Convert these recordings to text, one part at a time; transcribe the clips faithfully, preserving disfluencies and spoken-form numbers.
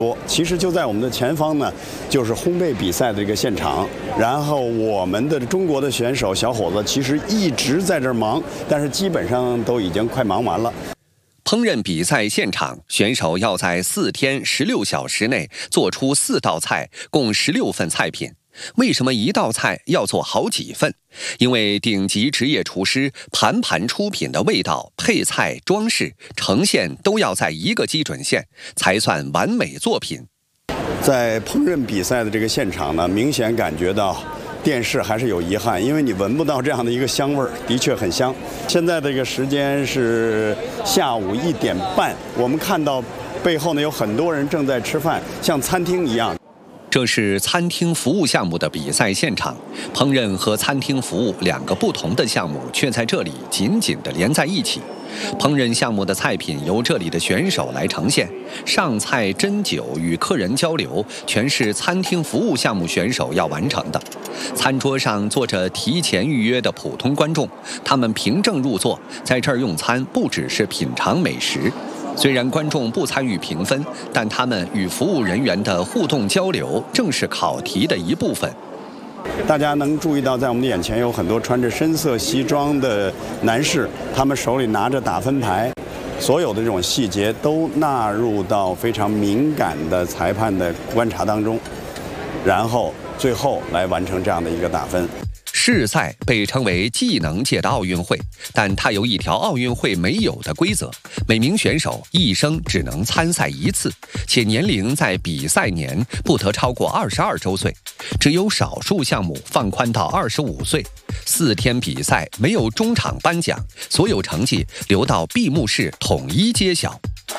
其实就在我们的前方呢，就是烘焙比赛的这个现场。然后我们的中国的选手小伙子其实一直在这儿忙，但是基本上都已经快忙完了。 烹饪比赛现场，选手要在四天十六小时内做出四道菜，共十六份菜品。为什么一道菜要做好几份？因为顶级职业厨师盘盘出品的味道、配菜、装饰、呈现都要在一个基准线，才算完美作品。 在烹饪比赛的这个现场呢，明显感觉到电视还是有遗憾，因为你闻不到这样的一个香味儿，的确很香。现在这个时间是下午一点半，我们看到背后呢有很多人正在吃饭，像餐厅一样。 这是餐厅服务项目的比赛现场，烹饪和餐厅服务两个不同的项目却在这里紧紧地连在一起。烹饪项目的菜品由这里的选手来呈现，上菜、斟酒与客人交流全是餐厅服务项目选手要完成的。餐桌上坐着提前预约的普通观众，他们凭证入座，在这儿用餐不只是品尝美食。虽然观众不参与评分，但他们与服务人员的互动交流正是考题的一部分。 大家能注意到，在我们的眼前有很多穿着深色西装的男士，他们手里拿着打分牌，所有的这种细节都纳入到非常敏感的裁判的观察当中，然后最后来完成这样的一个打分。 世赛被称为技能界的奥运会，但它有一条奥运会没有的规则：每名选手一生只能参赛一次，且年龄在比赛年不得超过二十二周岁，只有少数项目放宽到二十五岁。四天比赛没有中场颁奖，所有成绩留到闭幕式统一揭晓。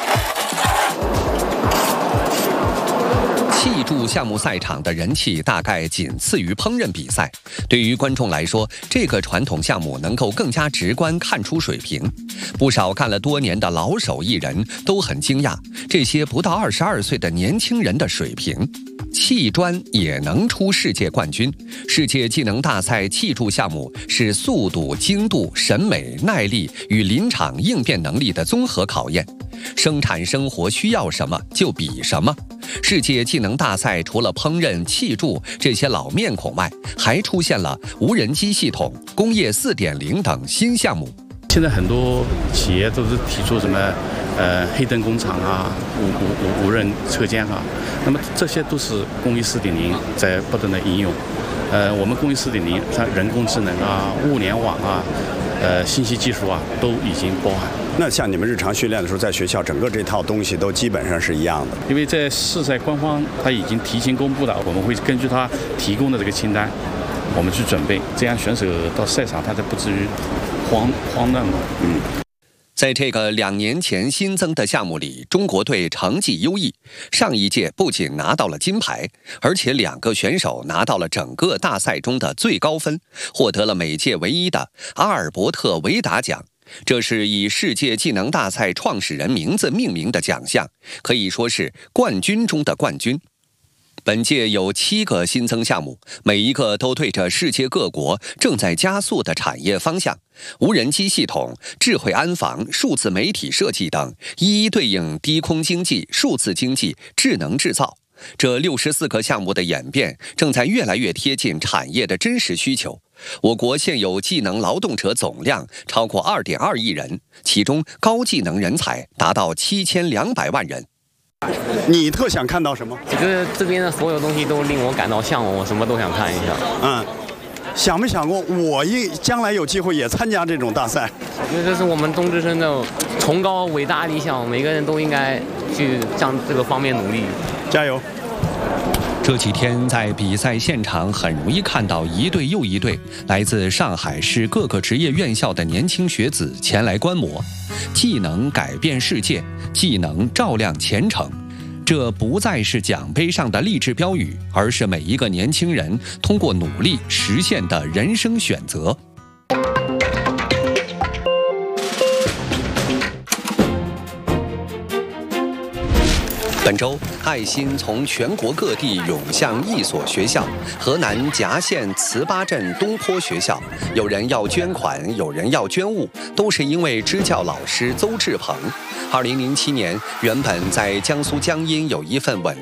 气柱项目赛场的人气大概仅次于烹饪比赛。对于观众来说，这个传统项目能够更加直观看出水平。不少干了多年的老手艺人都很惊讶，这些不到二十二岁的年轻人的水平。砌砖也能出世界冠军。世界技能大赛砌筑项目是速度、精度、审美、耐力与临场应变能力的综合考验。生产生活需要什么就比什么。世界技能大赛除了烹饪、砌筑这些老面孔外，还出现了无人机系统、工业 四点零 等新项目。 现在很多企业都是提出什么呃黑灯工厂啊、无无无无人车间啊，那么这些都是工艺 四点零 在不断的应用。呃，我们工艺 四点零 像人工智能啊、物联网啊、呃信息技术啊，都已经包含。 那像你们日常训练的时候，在学校整个这套东西都基本上是一样的。 因为在世赛官方他已经提前公布了，我们会根据他提供的这个清单，我们去准备，这样选手到赛场他才不至于慌慌乱嘛。嗯。 在这个两年前新增的项目里，中国队成绩优异，上一届不仅拿到了金牌，而且两个选手拿到了整个大赛中的最高分，获得了每届唯一的阿尔伯特维达奖。这是以世界技能大赛创始人名字命名的奖项，可以说是冠军中的冠军。本届有七个新增项目，每一个都对着世界各国正在加速的产业方向，无人机系统、智慧安防、数字媒体设计等，一一对应低空经济、数字经济、智能制造。这六十四个项目的演变正在越来越贴近产业的真实需求。我国现有技能劳动者总量超过 二点二亿人，其中高技能人才达到七千两百万人。 你特想看到什么？ 我觉得这边的所有东西都令我感到向往，我什么都想看一下。 嗯，想没想过我一将来有机会也参加这种大赛？ 因为这是我们中职生的崇高伟大理想，每个人都应该去向这个方面努力。 加油！ 这几天在比赛现场很容易看到一队又一队来自上海市各个职业院校的年轻学子前来观摩。技能改变世界，技能照亮前程。这不再是奖杯上的励志标语，而是每一个年轻人通过努力实现的人生选择。 本周，爱心从全国各地涌向一所学校——河南夹县糍粑镇东坡学校。有人要捐款，有人要捐物，都是因为支教老师邹志鹏。二零零七年，原本在江苏江阴有一份稳